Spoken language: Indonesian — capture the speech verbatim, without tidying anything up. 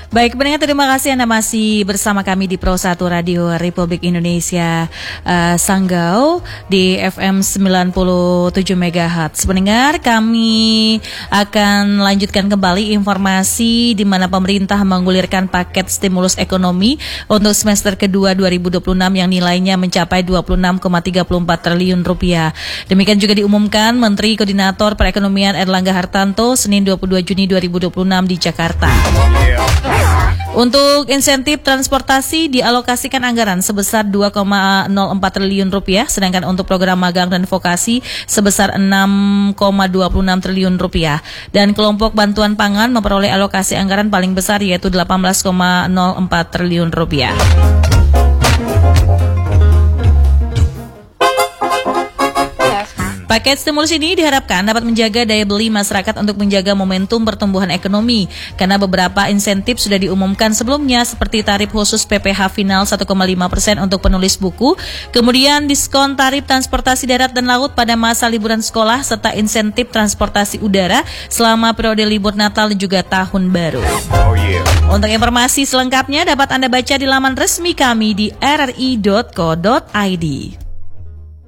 Baik, pendengar, terima kasih Anda masih bersama kami di Pro satu Radio Republik Indonesia uh, Sanggau di F M sembilan puluh tujuh megahertz. Pendengar, kami akan lanjutkan kembali informasi di mana pemerintah menggulirkan paket stimulus ekonomi untuk semester kedua dua ribu dua puluh enam yang nilainya mencapai dua puluh enam koma tiga empat triliun rupiah. Demikian juga diumumkan Menteri Koordinator Perekonomian Erlangga Hartanto Senin dua puluh dua Juni dua ribu dua puluh enam di Jakarta. Untuk insentif transportasi dialokasikan anggaran sebesar dua koma nol empat triliun rupiah, sedangkan untuk program magang dan vokasi sebesar enam koma dua enam triliun rupiah. Dan kelompok bantuan pangan memperoleh alokasi anggaran paling besar yaitu delapan belas koma nol empat triliun rupiah. Paket stimulus ini diharapkan dapat menjaga daya beli masyarakat untuk menjaga momentum pertumbuhan ekonomi, karena beberapa insentif sudah diumumkan sebelumnya seperti tarif khusus P P H final satu koma lima persen untuk penulis buku, kemudian diskon tarif transportasi darat dan laut pada masa liburan sekolah, serta insentif transportasi udara selama periode libur Natal dan juga Tahun Baru. Oh, yeah. Untuk informasi selengkapnya dapat Anda baca di laman resmi kami di r r i dot co dot i d.